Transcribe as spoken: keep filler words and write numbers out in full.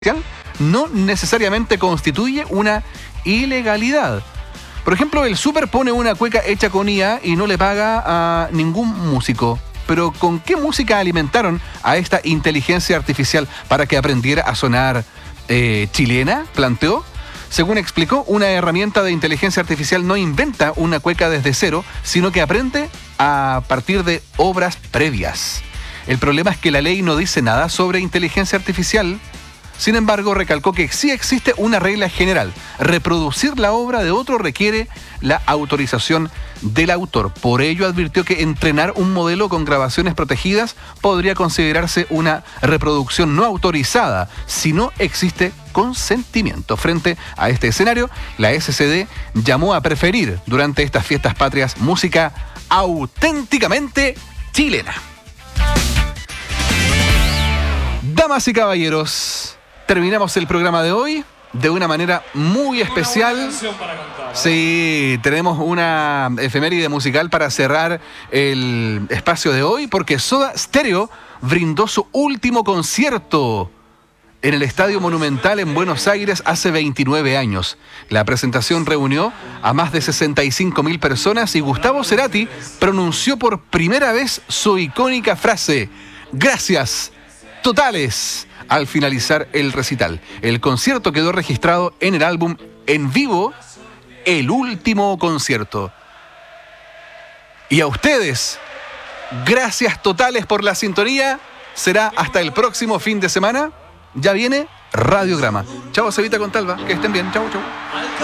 no necesariamente constituye una ilegalidad. Por ejemplo, el súper pone una cueca hecha con I A y no le paga a ningún músico. Pero ¿con qué música alimentaron a esta inteligencia artificial para que aprendiera a sonar eh, chilena? Planteó. Según explicó, una herramienta de inteligencia artificial no inventa una cueca desde cero, sino que aprende a partir de obras previas. El problema es que la ley no dice nada sobre inteligencia artificial. Sin embargo, recalcó que sí existe una regla general. Reproducir la obra de otro requiere la autorización del autor. Por ello, advirtió que entrenar un modelo con grabaciones protegidas podría considerarse una reproducción no autorizada si no existe consentimiento. Frente a este escenario, la S C D llamó a preferir durante estas fiestas patrias música auténticamente chilena. Damas y caballeros, terminamos el programa de hoy de una manera muy especial. Sí, tenemos una efeméride musical para cerrar el espacio de hoy, porque Soda Stereo brindó su último concierto en el Estadio Monumental en Buenos Aires hace veintinueve años. La presentación reunió a más de sesenta y cinco mil personas y Gustavo Cerati pronunció por primera vez su icónica frase: "Gracias totales", al finalizar el recital. El concierto quedó registrado en el álbum En Vivo, El Último Concierto. Y a ustedes, gracias totales por la sintonía. Será hasta el próximo fin de semana. Ya viene Radiograma. Chao, Cevita Contalva. Que estén bien. Chao, chao.